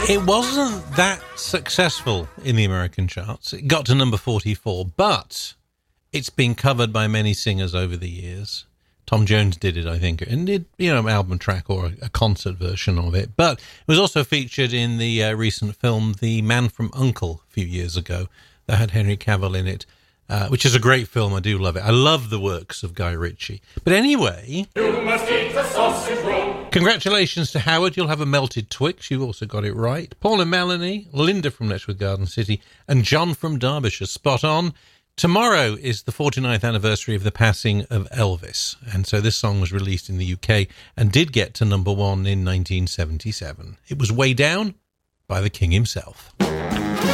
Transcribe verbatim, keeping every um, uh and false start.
It wasn't that successful in the American charts. It got to number forty-four, but it's been covered by many singers over the years. Tom Jones did it, I think, and did, you know, an album track or a, a concert version of it. But it was also featured in the uh, recent film The Man from U N C L E a few years ago that had Henry Cavill in it, uh, which is a great film. I do love it. I love the works of Guy Ritchie. But anyway, you must eat the sausage roll. Congratulations to Howard. You'll have a melted Twix. You also got it right. Paul and Melanie, Linda from Letchworth Garden City, and John from Derbyshire. Spot on. Tomorrow is the forty-ninth anniversary of the passing of Elvis, and so this song was released in the U K and did get to number one in nineteen seventy-seven. It was Way Down by the King himself.